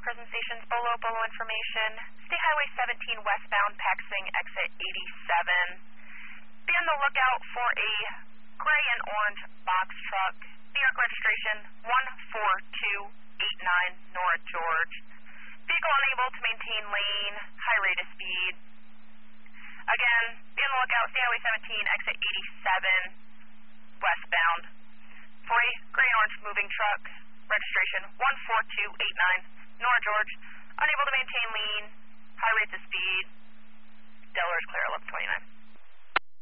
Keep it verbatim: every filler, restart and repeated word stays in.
present stations, Bolo, Bolo information. State Highway seventeen westbound, Paxing, exit eighty-seven. Be on the lookout for a gray and orange box truck. New York registration one four two eight nine, Nora George. Vehicle unable to maintain lane, high rate of speed. Again, be on the lookout, State Highway seventeen, exit eighty-seven, westbound. For a gray and orange moving truck, registration one four two eight nine, Nora George. Unable to maintain lane, high rates of speed. Delaware is clear, eleven twenty-nine.